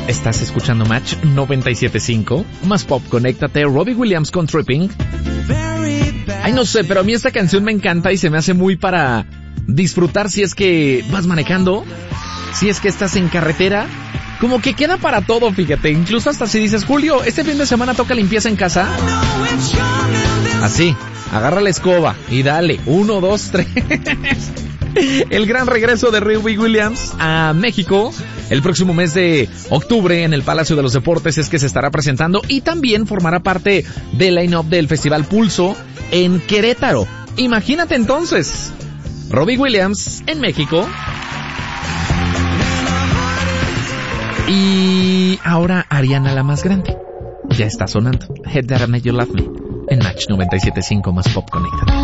Estás escuchando Match 97.5, más pop, conéctate, Robbie Williams con Tripping. Ay, no sé, pero a mí esta canción me encanta y se me hace muy para disfrutar si es que vas manejando, si es que estás en carretera, como que queda para todo, fíjate, incluso hasta si dices, Julio, este fin de semana toca limpieza en casa. Así, agarra la escoba y dale, 1, 2, 3. El gran regreso de Robbie Williams a México el próximo mes de octubre en el Palacio de los Deportes es que se estará presentando y también formará parte del line-up del Festival Pulso en Querétaro. Imagínate entonces, Robbie Williams en México. Y ahora Ariana la más grande. Ya está sonando. Head That I Made You Love Me en Match 97.5 más Pop Connected.